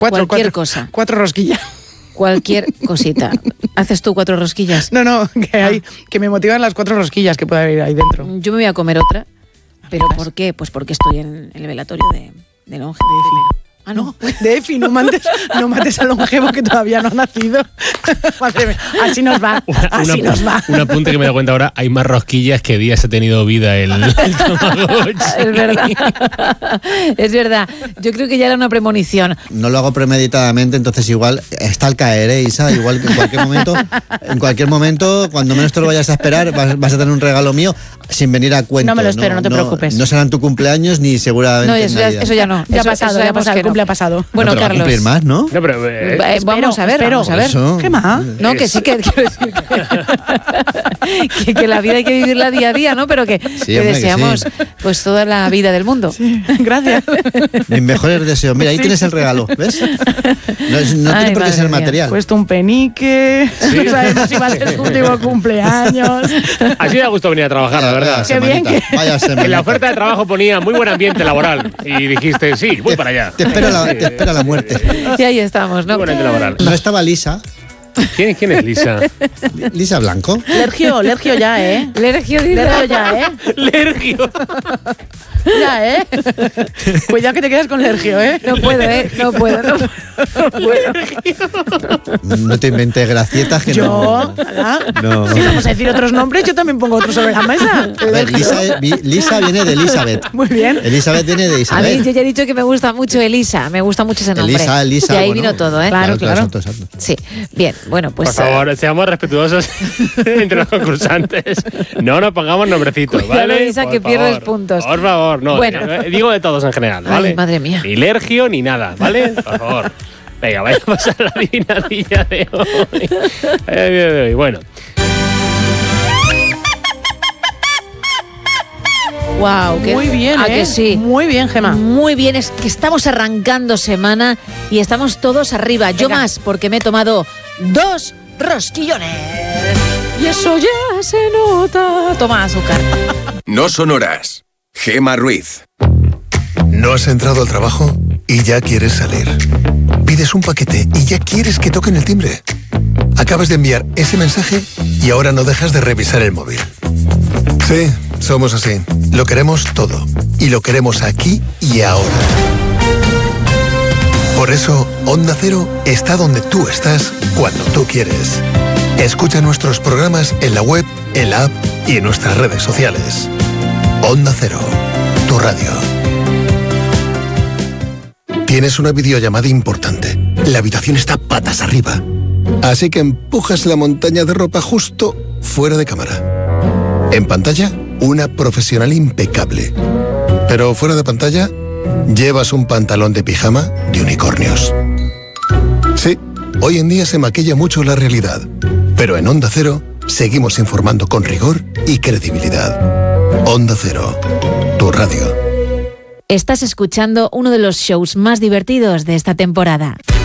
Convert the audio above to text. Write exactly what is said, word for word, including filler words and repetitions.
Cuatro, cualquier cuatro, cosa. Cuatro rosquillas. Cualquier cosita. ¿Haces tú cuatro rosquillas? No, no, que, hay, que me motivan las cuatro rosquillas que puede haber ahí dentro. Yo me voy a comer otra. ¿Pero por qué? Pues porque estoy en el velatorio de, de longevo. Ah, no. De Efi, no mates, no mates al longevo que todavía no ha nacido. Madre mía, así nos va, así una, nos va. Un apunte que me da cuenta ahora, hay más rosquillas que días ha tenido vida el, el Tamagotchi. Es verdad. Es verdad. Yo creo que ya era una premonición. No lo hago premeditadamente, entonces igual está al caer, ¿eh, Isa? Igual que en cualquier momento, en cualquier momento, cuando menos te lo vayas a esperar, vas, vas a tener un regalo mío sin venir a cuento. No me lo espero, no, no te preocupes. No será en tu cumpleaños ni seguramente No, eso, en ya, Navidad. eso ya no. Ya ha eso, pasado, eso ya ha sabemos pasado, que el no. cumple ha pasado. Bueno, no, pero va a Carlos. cumplir más, ¿no? No, pero, eh, Eh, vamos a ver, espero. vamos a ver. Eso. ¿Qué más? No, que sí que quiero decir que, que, que la vida hay que vivirla día a día, ¿no? Pero que, Sí, que hombre, deseamos que sí. pues toda la vida del mundo. Sí, gracias. Mis mejores deseos. Mira, ahí Sí. tienes el regalo, ¿ves? No, es- no Ay, tiene por qué madre ser mía. material. Puesto un penique. No sabemos si va a ser su último cumpleaños. así da gusto venir a trabajar, la verdad. Qué bien Semanita, que- Vaya semanita. En la oferta de trabajo ponía muy buen ambiente laboral y dijiste, sí, voy para allá. Te espera la, te espera la muerte. Y ahí estamos, ¿no? Muy buen ambiente laboral. No estaba Lisa. ¿Quién, quién es Lisa? Lisa Blanco. Lergio, Lergio ya, ¿eh? Lergio dice- Lergio ya, ¿eh? Lergio. Ya, ¿eh? Cuidado que te quedas con Lergio, ¿eh? No puedo, ¿eh? No puedo, no puedo. No te inventes gracietas que Yo, no. ¿verdad? No. Si vamos a decir otros nombres, yo también pongo otros sobre la mesa. A ver, Lisa, eh, vi- Lisa viene de Elizabeth. Muy bien. Elizabeth viene de A mí Isabel. yo ya he dicho que me gusta mucho Elisa, me gusta mucho ese nombre. Elisa, Elisa. Y ahí bueno, vino todo, ¿eh? Claro, claro. Exacto, exacto. Sí, bien, bueno, pues... Por favor, seamos respetuosos entre los concursantes. No nos pongamos nombrecitos, Cuidado, ¿vale? Isa, Por que pierdes favor. puntos. Por favor, no. Bueno. eh, Digo de todos en general, Ay, ¿vale? madre mía. Ni Lergio ni nada, ¿vale? Por favor. Venga, vayamos a la adivinadilla de hoy. Eh, de hoy. Bueno, Wow, que, Muy bien, ¿a ¿eh? que sí? Muy bien, Gemma. Muy bien, es que estamos arrancando semana y estamos todos arriba. Yo Venga. más, porque me he tomado dos rosquillones. Y eso ya se nota. Toma azúcar. No son horas. Gemma Ruiz. No has entrado al trabajo y ya quieres salir. Pides un paquete y ya quieres que toquen el timbre. Acabas de enviar ese mensaje y ahora no dejas de revisar el móvil. Sí, somos así. Lo queremos todo. Y lo queremos aquí y ahora. Por eso, Onda Cero está donde tú estás cuando tú quieres. Escucha nuestros programas en la web, en la app y en nuestras redes sociales. Onda Cero, tu radio. Tienes una videollamada importante. La habitación está patas arriba. Así que empujas la montaña de ropa justo fuera de cámara. En pantalla, una profesional impecable. Pero fuera de pantalla, llevas un pantalón de pijama de unicornios. Sí, hoy en día se maquilla mucho la realidad. Pero en Onda Cero, seguimos informando con rigor y credibilidad. Onda Cero, tu radio. Estás escuchando uno de los shows más divertidos de esta temporada.